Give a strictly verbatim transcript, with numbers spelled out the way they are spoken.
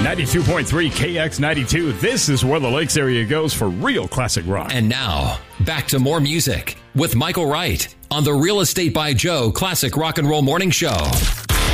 ninety-two point three K X ninety-two. This is where the Lakes area goes for real classic rock. And now, back to more music with Michael Wright on the Real Estate by Joe Classic Rock and Roll Morning Show.